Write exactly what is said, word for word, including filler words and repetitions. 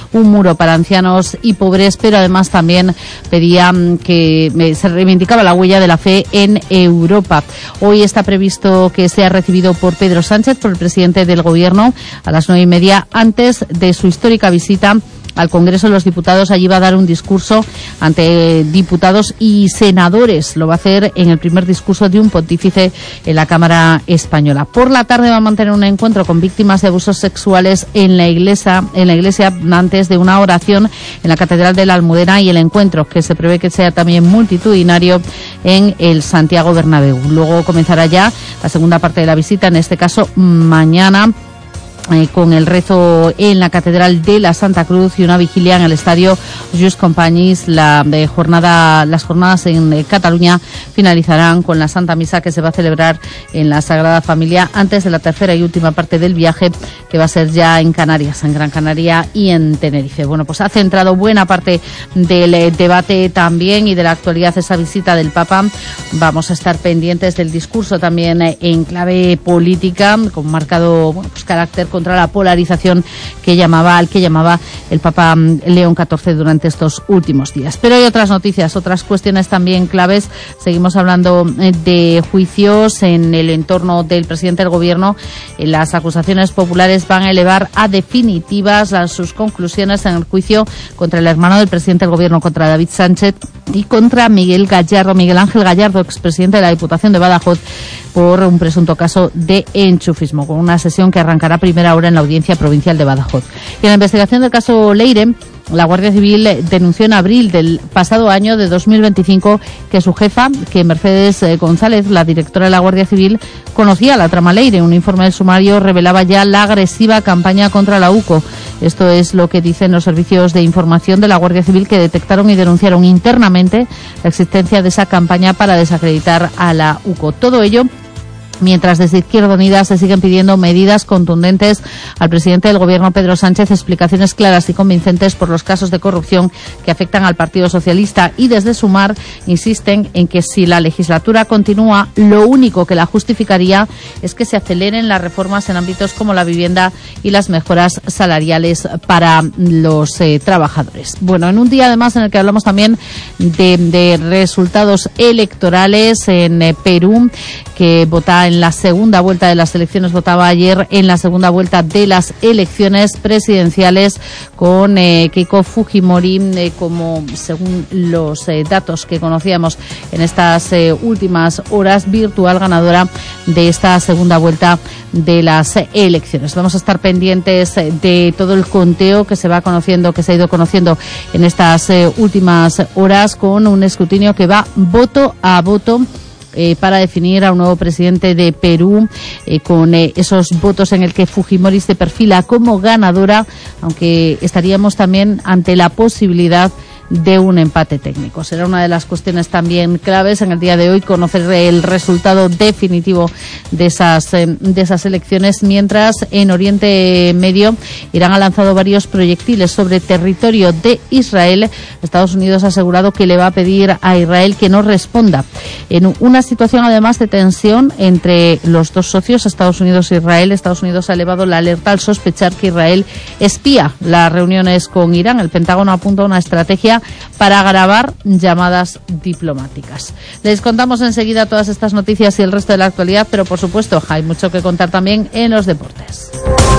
un muro para ancianos y pobres, pero además también pedía que se reivindicaba la huella de la fe en Europa. Hoy está previsto que sea recibido por Pedro Sánchez, por el presidente del Gobierno, a las nueve y media, antes de su histórica visita al Congreso de los Diputados. Allí va a dar un discurso ante diputados y senadores. Lo va a hacer en el primer discurso de un pontífice en la Cámara Española. Por la tarde va a mantener un encuentro con víctimas de abusos sexuales en la iglesia, en la iglesia antes de una oración en la Catedral de la Almudena, y el encuentro, que se prevé que sea también multitudinario, en el Santiago Bernabéu. Luego comenzará ya la segunda parte de la visita, en este caso mañana, Eh, con el rezo en la Catedral de la Santa Cruz y una vigilia en el estadio Just Companys. La eh, jornada, las jornadas en eh, Cataluña finalizarán con la Santa Misa, que se va a celebrar en la Sagrada Familia antes de la tercera y última parte del viaje, que va a ser ya en Canarias, en Gran Canaria y en Tenerife. Bueno, pues ha centrado buena parte del eh, debate también y de la actualidad esa visita del Papa. Vamos a estar pendientes del discurso también eh, en clave política, con marcado bueno, pues carácter contra la polarización que llamaba al que llamaba el Papa León catorce durante estos últimos días. Pero hay otras noticias, otras cuestiones también claves. Seguimos hablando de juicios en el entorno del presidente del Gobierno. Las acusaciones populares van a elevar a definitivas las, sus conclusiones en el juicio contra el hermano del presidente del Gobierno, contra David Sánchez, y contra Miguel Gallardo, Miguel Ángel Gallardo, expresidente de la Diputación de Badajoz, por un presunto caso de enchufismo, con una sesión que arrancará a primera hora en la Audiencia Provincial de Badajoz. Y en la investigación del caso Leire, la Guardia Civil denunció en abril del pasado año de dos mil veinticinco que su jefa, que Mercedes González, la directora de la Guardia Civil, conocía la trama Leire. Un informe del sumario revelaba ya la agresiva campaña contra la U C O. Esto es lo que dicen los servicios de información de la Guardia Civil, que detectaron y denunciaron internamente la existencia de esa campaña para desacreditar a la U C O. Todo ello mientras desde Izquierda Unida se siguen pidiendo medidas contundentes al presidente del Gobierno, Pedro Sánchez, explicaciones claras y convincentes por los casos de corrupción que afectan al Partido Socialista, y desde Sumar insisten en que si la legislatura continúa, lo único que la justificaría es que se aceleren las reformas en ámbitos como la vivienda y las mejoras salariales para los eh, trabajadores. Bueno, en un día además en el que hablamos también de, de resultados electorales en eh, Perú, que vota en la segunda vuelta de las elecciones, votaba ayer en la segunda vuelta de las elecciones presidenciales, con eh, Keiko Fujimori eh, como, según los eh, datos que conocíamos en estas eh, últimas horas, virtual ganadora de esta segunda vuelta de las eh, elecciones. Vamos a estar pendientes eh, de todo el conteo que se va conociendo, que se ha ido conociendo en estas eh, últimas horas, con un escrutinio que va voto a voto Eh, para definir a un nuevo presidente de Perú, eh, con eh, esos votos en el que Fujimori se perfila como ganadora, aunque estaríamos también ante la posibilidad de un empate técnico. Será una de las cuestiones también claves en el día de hoy, conocer el resultado definitivo de esas eh, de esas elecciones, mientras en Oriente Medio Irán ha lanzado varios proyectiles sobre territorio de Israel. Estados Unidos ha asegurado que le va a pedir a Israel que no responda, en una situación además de tensión entre los dos socios, Estados Unidos e Israel. Estados Unidos ha elevado la alerta al sospechar que Israel espía las reuniones con Irán. El Pentágono apunta a una estrategia para grabar llamadas diplomáticas. Les contamos enseguida todas estas noticias y el resto de la actualidad, pero por supuesto hay mucho que contar también en los deportes.